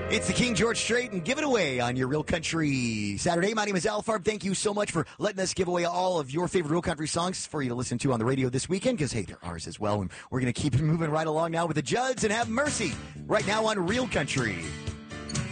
It's the King George Strait and Give It Away on your Real Country Saturday. My name is Al Farb. Thank you so much for letting us give away all of your favorite Real Country songs for you to listen to on the radio this weekend, because, hey, they're ours as well. And we're going to keep it moving right along now with the Judds and Have Mercy right now on Real Country.